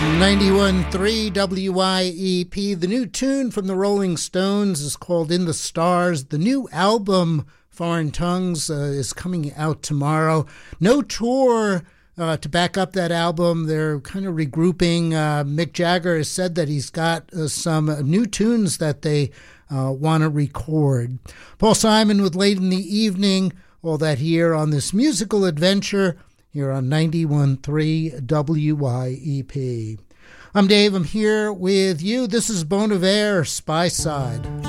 91.3 WYEP. The new tune from the Rolling Stones is called In the Stars. The new album, Foreign Tongues, is coming out tomorrow. No tour to back up that album. They're kind of regrouping. Mick Jagger has said that he's got some new tunes that they want to record. Paul Simon with Late in the Evening. All that here on this musical adventure here on 91.3 WYEP. I'm Dave. I'm here with you. This is Bon Iver, Spy Side.